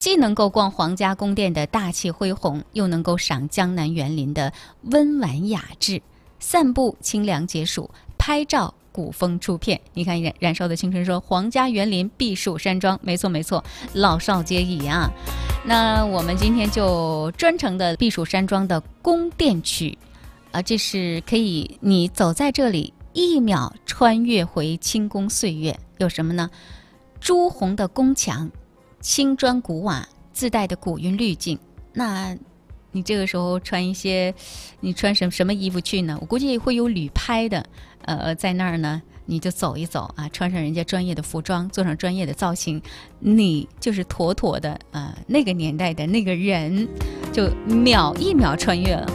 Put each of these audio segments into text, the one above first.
既能够逛皇家宫殿的大气恢宏，又能够赏江南园林的温婉雅致，散步清凉解暑，拍照古风出片。你看燃烧的青春说皇家园林避暑山庄，没错没错，老少皆宜啊。那我们今天就专程的避暑山庄的宫殿区这是可以你走在这里一秒穿越回清宫岁月。有什么呢？朱红的宫墙，青砖古瓦，自带的古韵滤镜。那你这个时候你穿什么衣服去呢？我估计会有旅拍的在那儿呢，你就走一走啊，穿上人家专业的服装，做上专业的造型，你就是妥妥的那个年代的那个人，就一秒穿越了。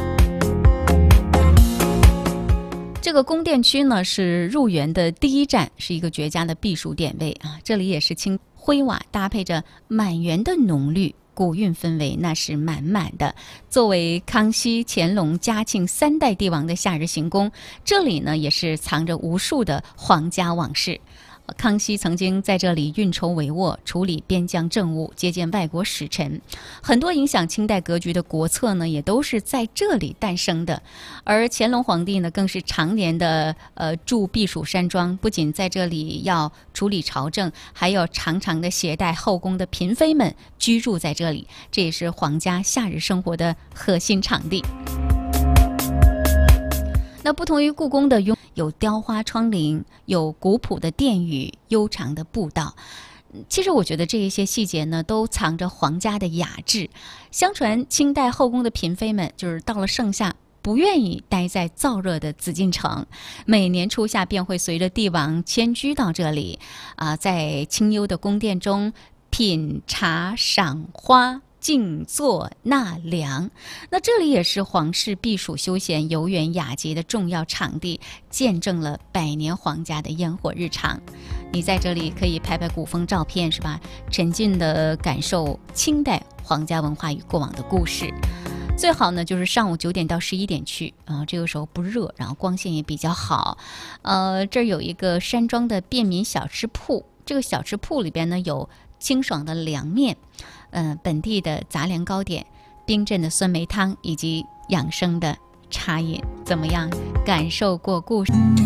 这个宫殿区呢是入园的第一站，是一个绝佳的避暑点位啊。这里也是青灰瓦搭配着满园的浓绿，古韵氛围那是满满的。作为康熙、乾隆、嘉庆3代帝王的夏日行宫，这里呢也是藏着无数的皇家往事。康熙曾经在这里运筹帷幄，处理边疆政务，接见外国使臣，很多影响清代格局的国策呢，也都是在这里诞生的。而乾隆皇帝呢，更是常年的驻避暑山庄，不仅在这里要处理朝政，还要常常的携带后宫的嫔妃们居住在这里，这也是皇家夏日生活的核心场地。那不同于故宫的有雕花窗棂，有古朴的殿宇，悠长的步道。其实我觉得这一些细节呢，都藏着皇家的雅致。相传清代后宫的嫔妃们，就是到了盛夏不愿意待在燥热的紫禁城，每年初夏便会随着帝王迁居到这里在清幽的宫殿中品茶赏花，静坐纳凉。那这里也是皇室避暑休闲、游园雅集的重要场地，见证了100年皇家的烟火日常。你在这里可以拍古风照片，是吧？沉浸的感受清代皇家文化与过往的故事。最好呢就是上午9点到11点去这个时候不热，然后光线也比较好。这儿有一个山庄的便民小吃铺，这个小吃铺里边呢有清爽的凉面，本地的杂粮糕点，冰镇的酸梅汤，以及养生的茶饮。怎么样？感受过故事？